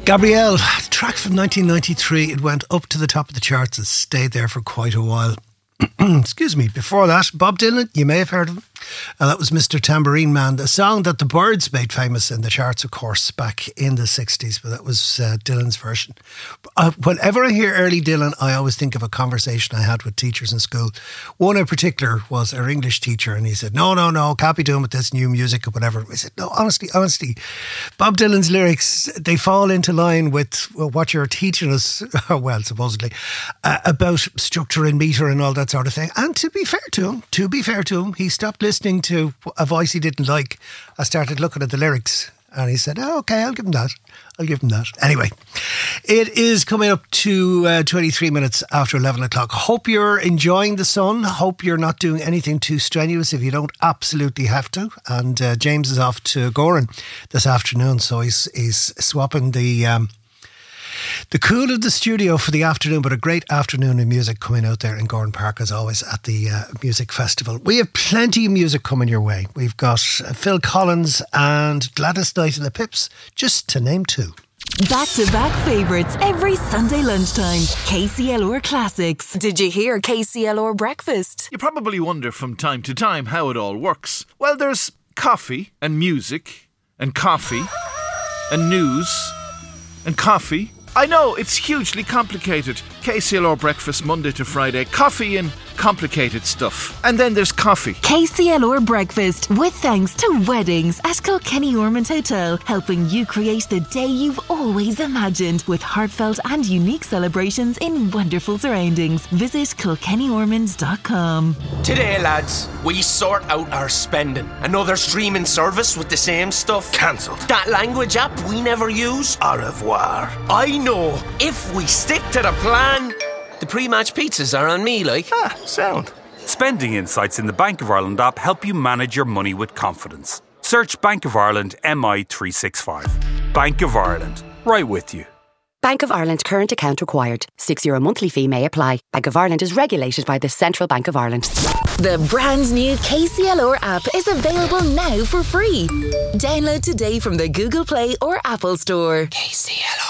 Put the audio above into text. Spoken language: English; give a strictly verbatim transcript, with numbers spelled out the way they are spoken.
Gabrielle, track from nineteen ninety-three. It went up to the top of the charts and stayed there for quite a while. Excuse me. Before that, Bob Dylan, you may have heard of him. And that was Mister Tambourine Man, a song that the Byrds made famous in the charts, of course, back in the sixties, but that was uh, Dylan's version. Uh, whenever I hear early Dylan, I always think of a conversation I had with teachers in school. One in particular was our English teacher, and he said, no, no, no, can't be doing with this new music or whatever. I said, no, honestly, honestly, Bob Dylan's lyrics, they fall into line with what you're teaching us, well, supposedly, uh, about structure and metre and all that sort of thing. And to be fair to him, to be fair to him, he stopped listening to a voice he didn't like. I started looking at the lyrics and he said, oh, okay, I'll give him that. I'll give him that. Anyway, it is coming up to uh, twenty-three minutes after eleven o'clock. Hope you're enjoying the sun. Hope you're not doing anything too strenuous if you don't absolutely have to. And uh, James is off to Goran this afternoon, so he's, he's swapping the... Um, The cool of the studio for the afternoon, but a great afternoon of music coming out there in Gordon Park as always at the uh, music festival. We have plenty of music coming your way. We've got uh, Phil Collins and Gladys Knight and the Pips, just to name two. Back-to-back favourites every Sunday lunchtime. K C L R Classics. Did you hear K C L R Breakfast? You probably wonder from time to time how it all works. Well, there's coffee and music and coffee and news and coffee. I know, it's hugely complicated. K C L R Breakfast, Monday to Friday. Coffee and complicated stuff. And then there's coffee. K C L R Breakfast, with thanks to Weddings at Kilkenny Ormond Hotel, helping you create the day you've always imagined with heartfelt and unique celebrations in wonderful surroundings. Visit kilkenny ormond dot com. Today, lads, we sort out our spending. Another streaming service with the same stuff cancelled. That language app we never use, au revoir. I know, if we stick to the plan... The pre-match pizzas are on me, like. Ah, sound. Spending insights in the Bank of Ireland app help you manage your money with confidence. Search Bank of Ireland M I three sixty-five. Bank of Ireland, right with you. Bank of Ireland current account required. Six euro monthly fee may apply. Bank of Ireland is regulated by the Central Bank of Ireland. The brand new K C L R app is available now for free. Download today from the Google Play or Apple Store. K C L R.